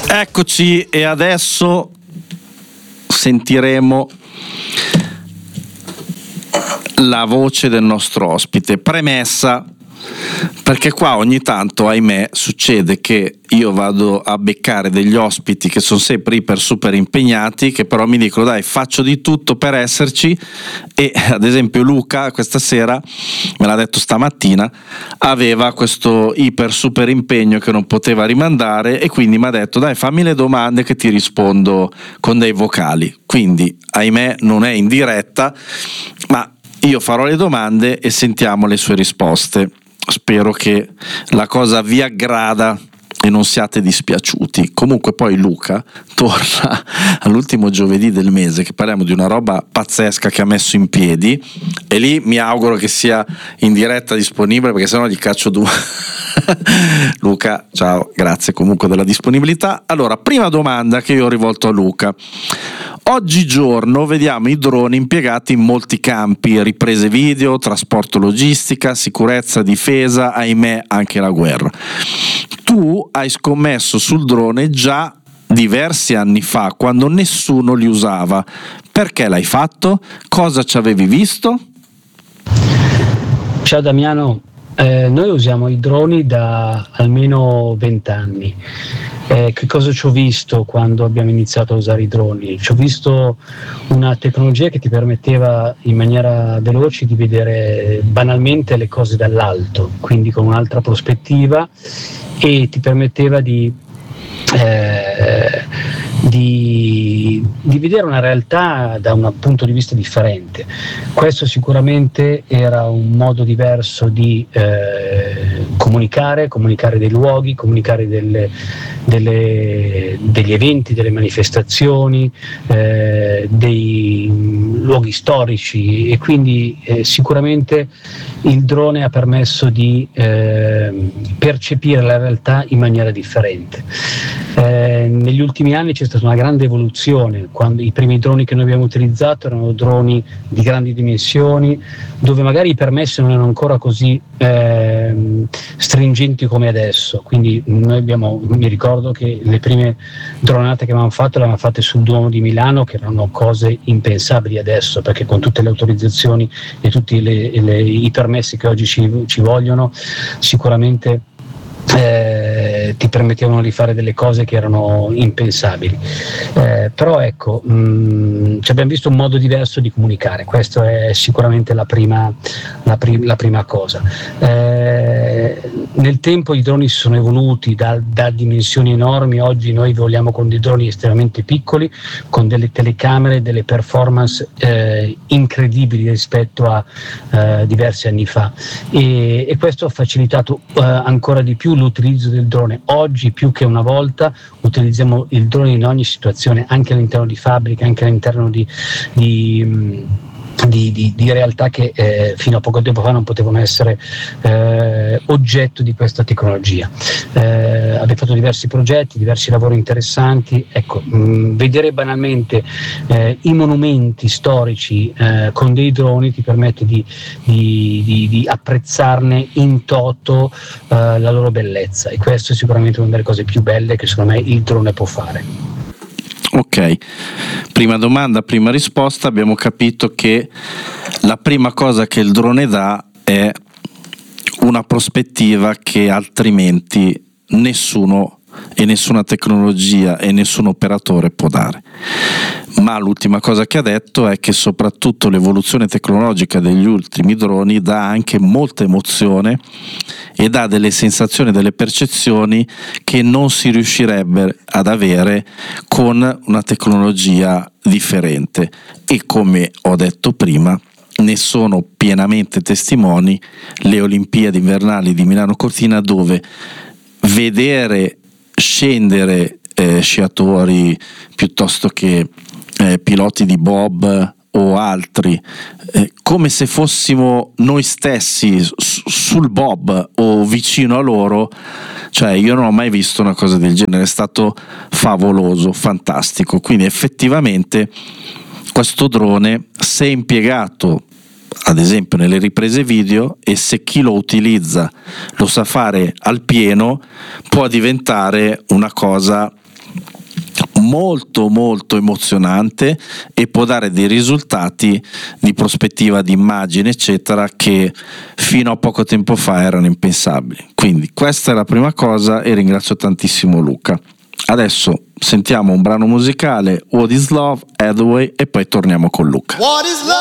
Eccoci, e adesso sentiremo la voce del nostro ospite. Premessa, perché qua ogni tanto, ahimè, succede che io vado a beccare degli ospiti che sono sempre iper super impegnati, che però mi dicono dai, faccio di tutto per esserci, e ad esempio Luca questa sera, me l'ha detto stamattina, aveva questo iper super impegno che non poteva rimandare, e quindi mi ha detto dai, fammi le domande che ti rispondo con dei vocali. Quindi ahimè non è in diretta, ma io farò le domande e sentiamo le sue risposte. Spero che la cosa vi aggrada e non siate dispiaciuti. Comunque poi Luca torna all'ultimo giovedì del mese, che parliamo di una roba pazzesca che ha messo in piedi, e lì mi auguro che sia in diretta disponibile, perché sennò gli caccio due. Luca, ciao, grazie comunque della disponibilità. Allora, prima domanda che io ho rivolto a Luca. Oggigiorno vediamo i droni impiegati in molti campi: riprese video, trasporto, logistica, sicurezza, difesa, ahimè anche la guerra. Tu hai scommesso sul drone già diversi anni fa, quando nessuno li usava. Perché l'hai fatto? Cosa ci avevi visto? Ciao Damiano, noi usiamo i droni da almeno 20 anni. Che cosa ci ho visto quando abbiamo iniziato a usare i droni? Ci ho visto una tecnologia che ti permetteva in maniera veloce di vedere banalmente le cose dall'alto, quindi con un'altra prospettiva, e ti permetteva di vedere una realtà da un punto di vista differente. Questo sicuramente era un modo diverso di comunicare dei luoghi, comunicare degli eventi, delle manifestazioni, dei luoghi storici, e quindi sicuramente il drone ha permesso di percepire la realtà in maniera differente. Negli ultimi anni c'è stata una grande evoluzione. Quando i primi droni che noi abbiamo utilizzato erano droni di grandi dimensioni, dove magari i permessi non erano ancora così stringenti come adesso. Quindi mi ricordo che le prime dronate che avevamo fatto le avevamo fatte sul Duomo di Milano, che erano cose impensabili adesso, perché con tutte le autorizzazioni e tutti i permessi che oggi ci vogliono, sicuramente ti permettevano di fare delle cose che erano impensabili. Però ecco, ci abbiamo visto un modo diverso di comunicare. Questo è sicuramente la prima cosa. Nel tempo i droni si sono evoluti da dimensioni enormi. Oggi noi voliamo con dei droni estremamente piccoli, con delle telecamere, delle performance incredibili rispetto a diversi anni fa, e questo ha facilitato ancora di più l'utilizzo del drone. Oggi più che una volta utilizziamo il drone in ogni situazione, anche all'interno di fabbriche, anche all'interno di realtà che fino a poco tempo fa non potevano essere oggetto di questa tecnologia. Abbiamo fatto diversi progetti, diversi lavori interessanti. Ecco, vedere banalmente i monumenti storici con dei droni ti permette di apprezzarne in toto la loro bellezza, e questo è sicuramente una delle cose più belle che secondo me il drone può fare. Ok, prima domanda, prima risposta. Abbiamo capito che la prima cosa che il drone dà è una prospettiva che altrimenti nessuno e nessuna tecnologia e nessun operatore può dare. Ma l'ultima cosa che ha detto è che soprattutto l'evoluzione tecnologica degli ultimi droni dà anche molta emozione e dà delle sensazioni, delle percezioni che non si riuscirebbe ad avere con una tecnologia differente. E come ho detto prima, ne sono pienamente testimoni le Olimpiadi invernali di Milano Cortina, dove vedere scendere sciatori piuttosto che piloti di bob o altri, come se fossimo noi stessi sul bob o vicino a loro, cioè io non ho mai visto una cosa del genere. È stato favoloso, fantastico. Quindi effettivamente questo drone, se impiegato ad esempio nelle riprese video, e se chi lo utilizza lo sa fare al pieno, può diventare una cosa molto molto emozionante e può dare dei risultati di prospettiva di immagine eccetera che fino a poco tempo fa erano impensabili. Quindi questa è la prima cosa e ringrazio tantissimo Luca. Adesso sentiamo un brano musicale, What is Love, Hathaway, e poi torniamo con Luca.